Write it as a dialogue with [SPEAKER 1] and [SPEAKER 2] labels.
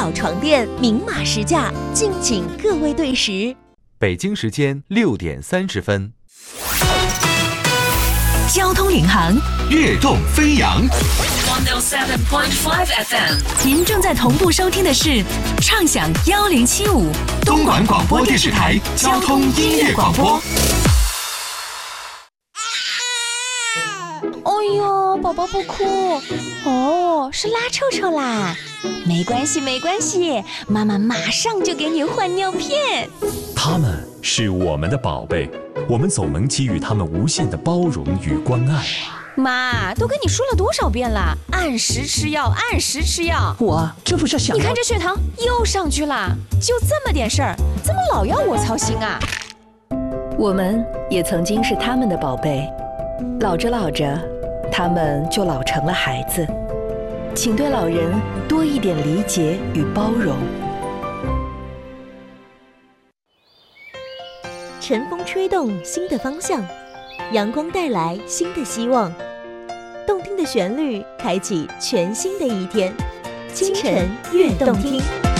[SPEAKER 1] 宝床垫明码实价，敬请各位对时。
[SPEAKER 2] 北京时间6点30分。
[SPEAKER 3] 交通领航，
[SPEAKER 4] 跃动飞扬。
[SPEAKER 3] 107.5 FM， 您正在同步收听的是畅享1075
[SPEAKER 4] 东莞广播电视台交通音乐广播。
[SPEAKER 1] 哎呦，宝宝不哭哦，是拉臭臭啦。没关系没关系，妈妈马上就给你换尿片。
[SPEAKER 5] 他们是我们的宝贝，我们总能给予他们无限的包容与关爱。
[SPEAKER 1] 妈，都跟你说了多少遍了，按时吃药，按时吃药。
[SPEAKER 6] 这不是想……
[SPEAKER 1] 你看这血糖又上去了，就这么点事儿，怎么老要我操心啊？
[SPEAKER 7] 我们也曾经是他们的宝贝，老着老着，他们就老成了孩子。请对老人多一点理解与包容。
[SPEAKER 1] 晨风吹动新的方向，阳光带来新的希望，动听的旋律开启全新的一天。清晨悦动听。